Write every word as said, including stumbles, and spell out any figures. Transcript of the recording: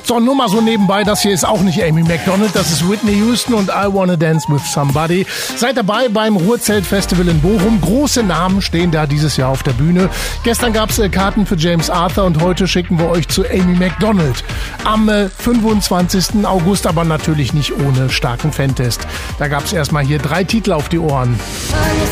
So, nur mal so nebenbei, das hier ist auch nicht Amy Macdonald, das ist Whitney Houston und I Wanna Dance with Somebody. Seid dabei beim Ruhrzelt-Festival in Bochum. Große Namen stehen da dieses Jahr auf der Bühne. Gestern gab's äh, Karten für James Arthur und heute schicken wir euch zu Amy Macdonald. Am äh, fünfundzwanzigsten August, aber natürlich nicht ohne starken Fantest. Da gab's erstmal hier drei Titel auf die Ohren.